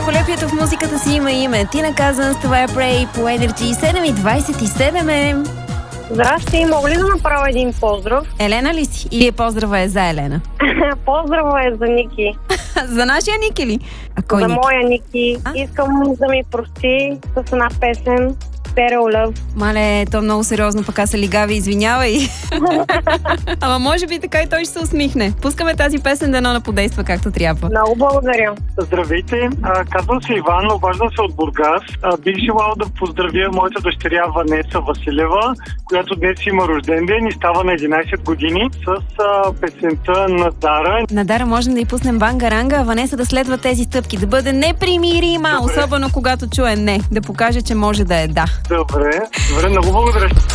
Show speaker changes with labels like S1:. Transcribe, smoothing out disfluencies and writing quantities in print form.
S1: великолепието в музиката си има име. Тина Казанс, това е Pray по Energy. 7:27 е.
S2: Здрасти, мога ли да направя един поздрав?
S1: Елена ли си? Или поздрава е за Елена?
S2: Поздрава е за Ники.
S1: За нашия Ники ли? А кой
S2: За
S1: Ники?
S2: моя Ники. Искам да ми прости с една песен Stereo Love.
S1: Мале, то много сериозно, пък аз се лигави, извинявай. Ама може би така и той ще се усмихне. Пускаме тази песен да не подейства както трябва.
S2: Много благодаря.
S3: Здравейте, казвам се Иван, обаждам се от Бургас. Бих желал да поздравя моята дъщеря Ванеса Василева, която днес има рожден ден и става на 11 години с песента на Дара.
S1: На Дара можем да й пуснем банга-ранга, а Ванеса да следва тези стъпки, да бъде непримирима, особено когато чуе не, да покаже, че може да е да.
S3: Добре, много благодаря.